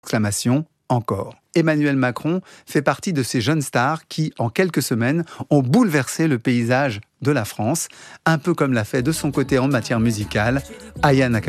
d'exclamation, encore. Emmanuel Macron fait partie de ces jeunes stars qui, en quelques semaines, ont bouleversé le paysage de la France, un peu comme l'a fait de son côté en matière musicale Aya Nakamura.